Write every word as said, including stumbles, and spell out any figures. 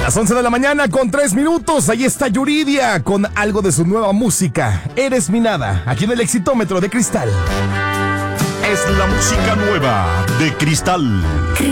Las once de la mañana con tres minutos. Ahí está Yuridia con algo de su nueva música. Eres mi nada, aquí en el Exitómetro de Cristal. Es la música nueva de Cristal.